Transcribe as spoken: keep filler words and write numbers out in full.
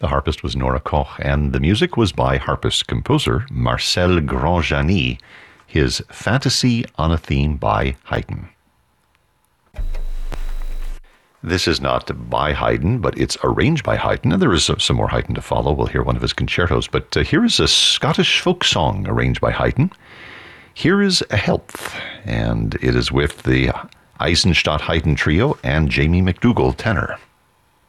The harpist was Nora Koch, and the music was by harpist composer Marcel Grandjani, his Fantasy on a Theme by Haydn. This is not by Haydn, but it's arranged by Haydn, and there is some more Haydn to follow. We'll hear one of his concertos, but uh, here is a Scottish folk song arranged by Haydn. Here is A Health, and it is with the Eisenstadt Haydn Trio and Jamie McDougall tenor.